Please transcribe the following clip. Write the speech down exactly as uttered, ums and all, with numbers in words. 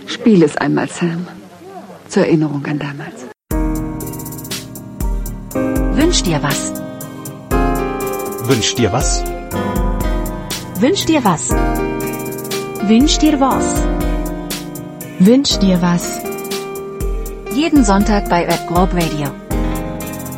Spiel es einmal, Sam. Zur Erinnerung an damals. Wünsch dir was. Wünsch dir was? Wünsch dir was. Wünsch dir was. Wünsch dir was. Jeden Sonntag bei Red Globe Radio.